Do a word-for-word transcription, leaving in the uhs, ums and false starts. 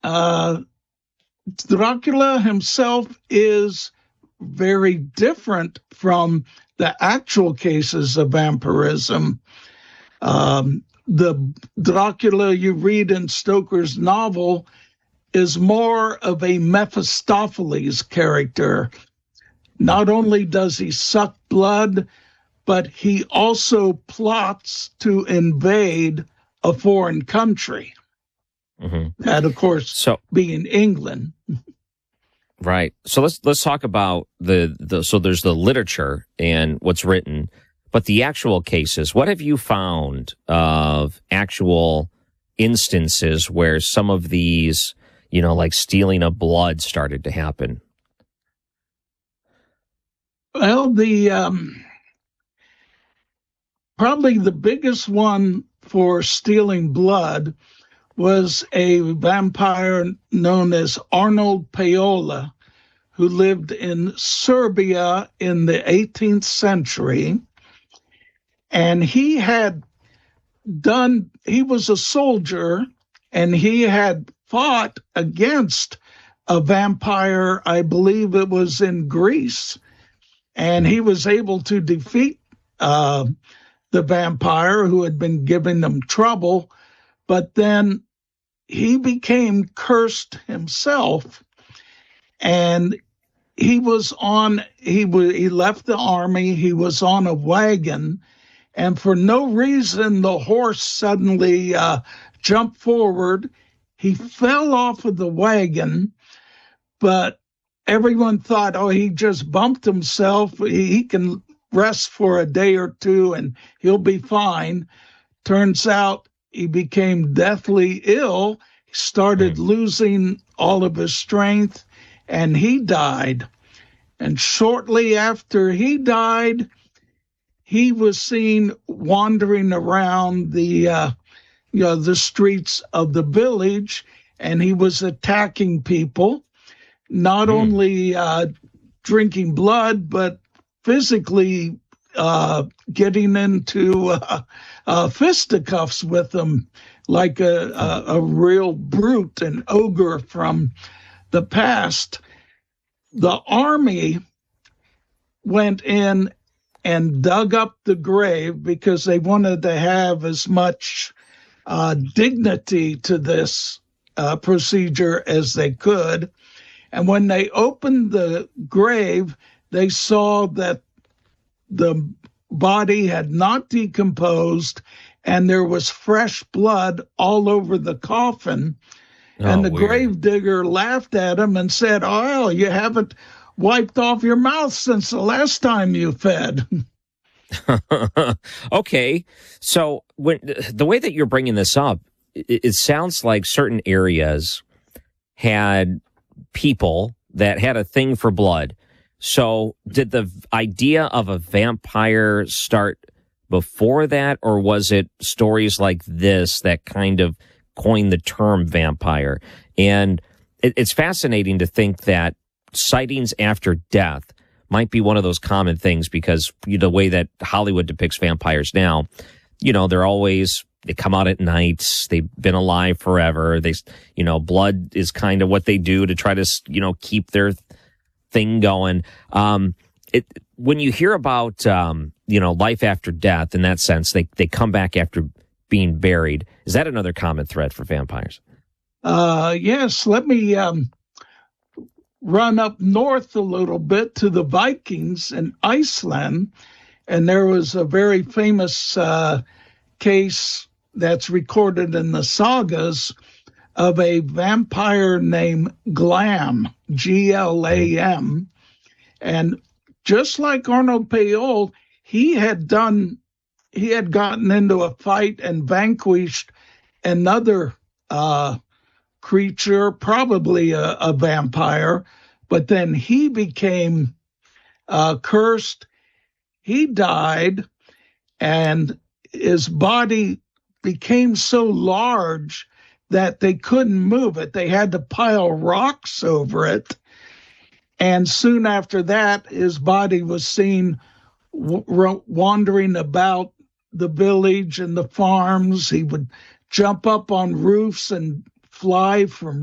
uh, Dracula himself is very different from the actual cases of vampirism. Um, the Dracula you read in Stoker's novel is more of a Mephistopheles character. Not only does he suck blood, but he also plots to invade a foreign country. Mm-hmm. That, of course, so, being England. Right. So let's let's talk about the, the so there's the literature and what's written, but the actual cases. What have you found of actual instances where some of these, you know, like stealing of blood started to happen? Well, the um, probably the biggest one for stealing blood was a vampire known as Arnold Paola, who lived in Serbia in the eighteenth century. And he had done, he was a soldier, and he had fought against a vampire, I believe it was in Greece. And he was able to defeat uh, the vampire who had been giving them trouble. But then he became cursed himself, and he was on, he, w- he left the army, he was on a wagon, and for no reason, the horse suddenly uh, jumped forward. He fell off of the wagon, but everyone thought, oh, he just bumped himself. He, he can rest for a day or two and he'll be fine. Turns out he became deathly ill, he started mm. losing all of his strength, and he died. And shortly after he died, he was seen wandering around the, uh, you know, the streets of the village, and he was attacking people, not mm. only uh, drinking blood, but physically uh, getting into uh, uh, fisticuffs with them, like a, a, a real brute, an ogre from the past. The army went in and dug up the grave because they wanted to have as much uh, dignity to this uh, procedure as they could. And when they opened the grave, they saw that the body had not decomposed and there was fresh blood all over the coffin. Oh, and the weird. Gravedigger laughed at him and said, oh, you haven't wiped off your mouth since the last time you fed. Okay. So when the way that you're bringing this up, it, it sounds like certain areas had people that had a thing for blood. So did the idea of a vampire start before that, or was it stories like this that kind of coined the term vampire? And it, it's fascinating to think that sightings after death might be one of those common things, because you know, the way that Hollywood depicts vampires now, you know, they're always, they come out at night, they've been alive forever. They, you know, blood is kind of what they do to try to, you know, keep their thing going. Um, it, when you hear about, um, you know, life after death in that sense, they, they come back after being buried. Is that another common thread for vampires? Uh, yes. Let me, um, run up north a little bit to the Vikings in Iceland, and there was a very famous uh, case that's recorded in the sagas of a vampire named Glam, G L A M, and just like Arnold Paol, he had done, he had gotten into a fight and vanquished another uh creature, probably a, a vampire, but then he became uh, cursed. He died, and his body became so large that they couldn't move it. They had to pile rocks over it. And soon after that, his body was seen w- wandering about the village and the farms. He would jump up on roofs and fly from